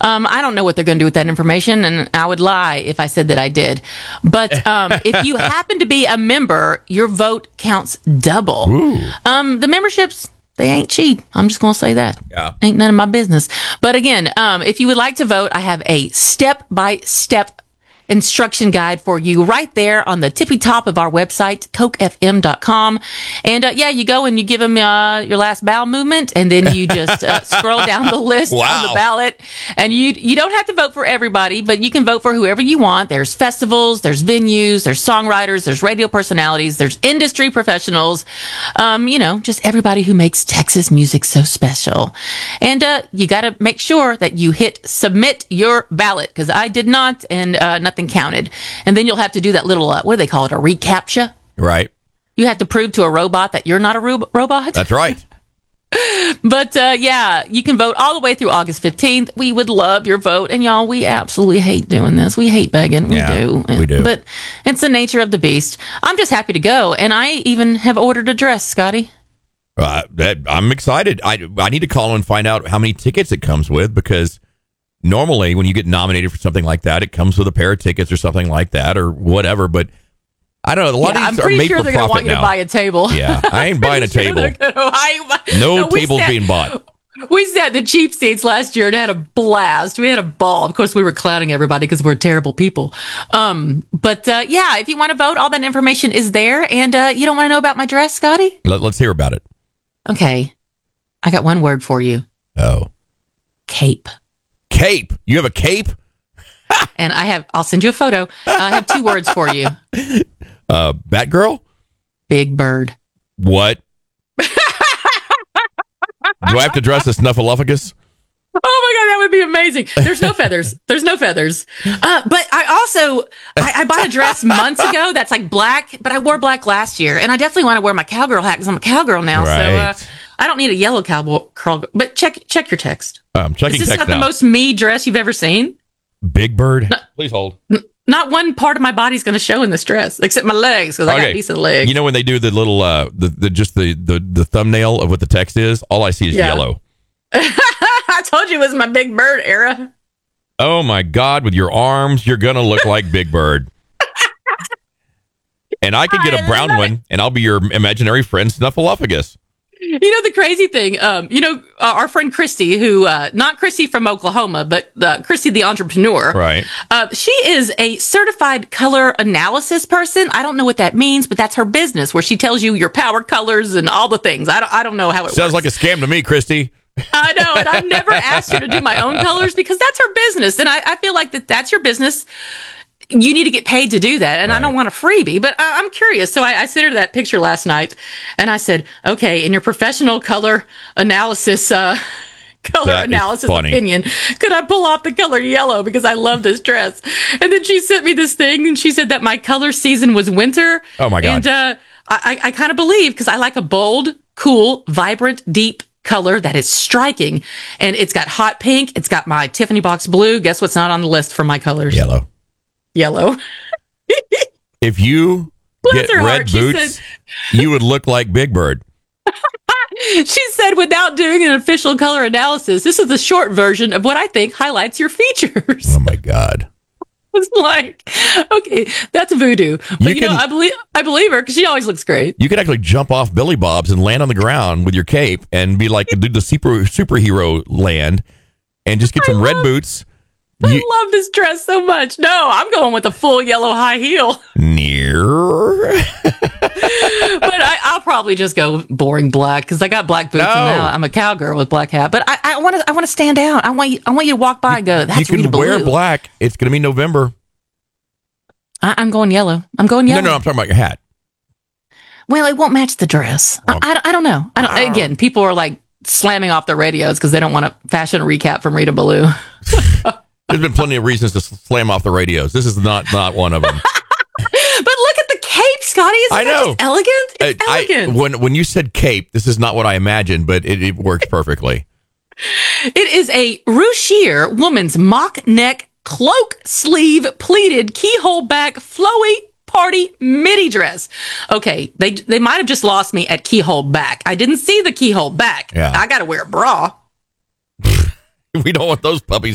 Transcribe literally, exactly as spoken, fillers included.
Um, I don't know what they're going to do with that information, and I would lie if I said that I did. But um, if you happen to be a member, your vote counts double. Ooh. Um, the memberships, they ain't cheap. I'm just going to say that. Yeah. Ain't none of my business. But again, um, if you would like to vote, I have a step-by-step instruction guide for you right there on the tippy top of our website, coke f m dot com. And uh, yeah, you go and you give them uh, your last bowel movement, and then you just uh, scroll down the list Wow. on the ballot. And you you don't have to vote for everybody, but you can vote for whoever you want. There's festivals, there's venues, there's songwriters, there's radio personalities, there's industry professionals, um, you know, just everybody who makes Texas music so special. And uh, you got to make sure that you hit submit your ballot, because I did not, and uh, nothing counted. And then you'll have to do that little, uh, what do they call it, a reCAPTCHA? Right. You have to prove to a robot that you're not a ro- robot. That's right. But uh, yeah, you can vote all the way through August fifteenth. We would love your vote. And y'all, we absolutely hate doing this. We hate begging. We Yeah, do. we do. But it's the nature of the beast. I'm just happy to go. And I even have ordered a dress, Scotty. Uh, that, I'm excited. I, I need to call and find out how many tickets it comes with, because normally when you get nominated for something like that, it comes with a pair of tickets or something like that or whatever. But I don't know. A lot Yeah, of I'm these are pretty made sure for they're going to profit want you now. to buy a table. Yeah, I ain't buying a Pretty sure table. they're gonna- I- No we tables sat- being bought. We sat in the cheap seats last year and had a blast. We had a ball. Of course, we were clowning everybody because we're terrible people. Um, but uh, yeah, if you want to vote, all that information is there. And uh, you don't want to know about my dress, Scotty? Let, let's hear about it. Okay. I got one word for you. Oh. Cape. Cape. You have a cape? And I have, I'll send you a photo. I have two words for you. Uh, Batgirl? Big Bird. What? Do I have to dress as Snuffleupagus? Oh my God, that would be amazing. There's no feathers. There's no feathers. Uh, but I also, I, I bought a dress months ago that's like black, but I wore black last year. And I definitely want to wear my cowgirl hat because I'm a cowgirl now. So uh, Right. I don't need a yellow cowgirl. But check check your text. I'm checking Is this text not now. the most me dress you've ever seen? Big Bird? Please hold. Not one part of my body's going to show in this dress, except my legs, because I got decent legs. You know when they do the little, uh, the, the just the, the, the thumbnail of what the text is? All I see is Yeah. yellow. I told you it was my Big Bird era. Oh my God, with your arms, you're going to look like Big Bird. And I could get a I brown love one, and I'll be your imaginary friend, Snuffleupagus. You know, the crazy thing, um, you know, uh, our friend Christy, who, uh, not Christy from Oklahoma, but uh, Christy the entrepreneur. Right. Uh, she is a certified color analysis person. I don't know what that means, but that's her business, where she tells you your power colors and all the things. I don't, I don't know how it Sounds works. like a scam to me, Christy. I know, and I've never asked her to do my own colors because that's her business. And I, I feel like that that's your business. You need to get paid to do that. And Right. I don't want a freebie, but I, I'm curious. So I, I sent her that picture last night and I said, okay, in your professional color analysis, uh, color That is analysis funny. opinion, could I pull off the color yellow because I love this dress? And then she sent me this thing and she said that my color season was winter. Oh, my God. And, uh, I, I kind of believe because I like a bold, cool, vibrant, deep color that is striking. And it's got hot pink. It's got my Tiffany box blue. Guess what's not on the list for my colors? Yellow. Yellow. If you Bless get her red heart, she boots, you would look like Big Bird. She said, without doing an official color analysis, this is the short version of what I think highlights your features. Oh, my God. It's like, okay, that's voodoo. But You you, know, can- I believe I believe her because she always looks great. You could actually jump off Billy Bob's and land on the ground with your cape and be like, do the super superhero land and just get some red boots. I You, love this dress so much. No, I'm going with a full yellow high heel. near. But I, I'll probably just go boring black because I got black boots No. and now I'm a cowgirl with black hat. But I, I want to I want to stand out. I want you I want you to walk by and go, that's You can Rita wear Ballou. black. It's going to be November. I, I'm going yellow. I'm going yellow. No, no, I'm talking about your hat. Well, it won't match the dress. I, I, I don't know. I don't, again, people are like slamming off their radios because they don't want a fashion recap from Rita Ballou. There's been plenty of reasons to slam off the radios. This is not not one of them. But look at the cape, Scotty. Isn't I that know. just elegant? It's I- I- elegant. when when you said cape, this is not what I imagined, but it, it works perfectly. It is a ruchier woman's mock neck, cloak sleeve, pleated, keyhole back, flowy party midi dress. Okay, they they might have just lost me at keyhole back. I didn't see the keyhole back. Yeah. I got to wear a bra. We don't want those puppies